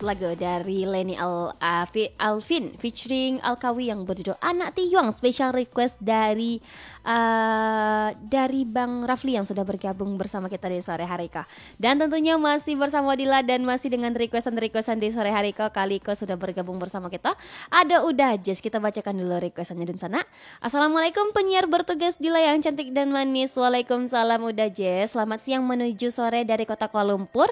satu lagu dari Leni Alvin featuring Alkawi yang berjudul Anak Tiwang, special request dari Bang Rafli yang sudah bergabung bersama kita di sore hari kah. Dan tentunya masih bersama Dila dan masih dengan requestan di sore hari kah. Kali kau sudah bergabung bersama kita. Ada Udah Jess, kita bacakan dulu requestannya di sana. Assalamualaikum penyiar bertugas Dila yang cantik dan manis. Waalaikumsalam Udah Jess. Selamat siang menuju sore dari kota Kuala Lumpur.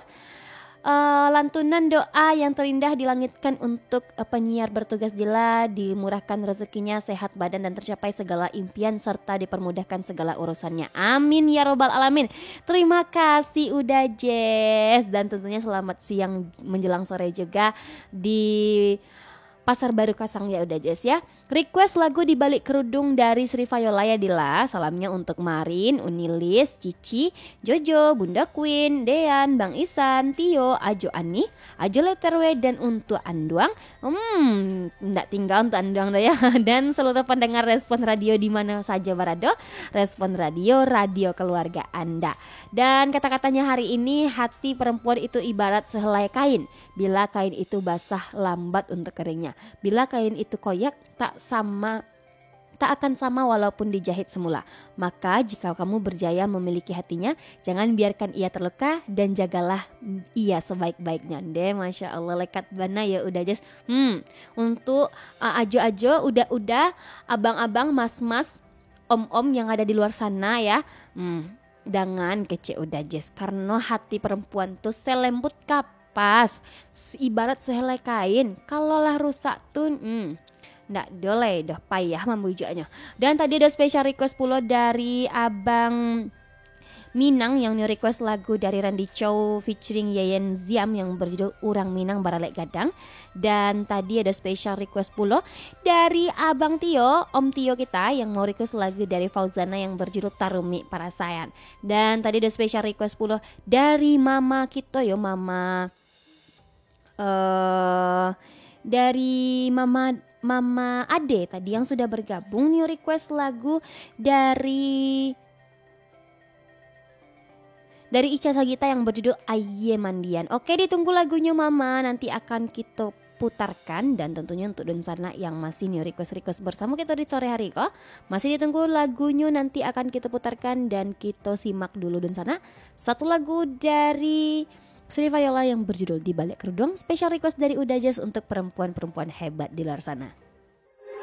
Lantunan doa yang terindah dilangitkan untuk penyiar bertugas Dila, dimurahkan rezekinya, sehat badan dan tercapai segala impian serta dipermudahkan segala urusannya. Amin ya robbal alamin. Terima kasih Udah Jess, dan tentunya selamat siang menjelang sore juga di Pasar Baru Kasang ya Udah Jess ya. Request lagu Di Balik Kerudung dari Sri Viola ya Dila. Salamnya untuk Marin, Unilis, Cici, Jojo, Bunda Queen, Dean, Bang Isan, Tio, Ajo Ani, Ajo Letterwe dan untuk Anduang. Nggak tinggal untuk Anduang dah ya. Dan seluruh pendengar Respon Radio di mana saja berada. Respon Radio, radio keluarga Anda. Dan kata-katanya hari ini, hati perempuan itu ibarat sehelai kain. Bila kain itu basah, lambat untuk keringnya. Bila kain itu koyak, tak akan sama walaupun dijahit semula. Maka jika kamu berjaya memiliki hatinya, jangan biarkan ia terluka dan jagalah ia sebaik-baiknya. Deh, Masya Allah, lekat bana ya Udah Jess. Untuk ajo-ajo, udah, abang-abang, mas-mas, om-om yang ada di luar sana ya. Jangan kece Udah Jess, karena hati perempuan tuh selembut kapas, ibarat sehelai kain. Kalaulah rusak tuh nggak boleh dah payah membujuknya. Dan tadi ada special request pula dari Abang Minang yang request lagu dari Randy Chow featuring Yayan Ziam yang berjudul Urang Minang Baralek Gadang. Dan tadi ada special request pula dari Abang Tio, Om Tio kita yang mau request lagu dari Fauzana yang berjudul Tarumi Parasayan. Dan tadi ada special request pula dari Mama kita yo, dari Mama Ade tadi yang sudah bergabung nih, request lagu dari Ica Sagita yang berjudul Aye Mandian. Oke, ditunggu lagunya Mama, nanti akan kita putarkan. Dan tentunya untuk Donsana yang masih nih request bersama kita di sore hari kok, masih ditunggu lagunya, nanti akan kita putarkan dan kita simak dulu Donsana. Satu lagu dari Sri Viola yang berjudul Di Balik Kerudung, special request dari Udah Jess untuk perempuan-perempuan hebat di luar sana.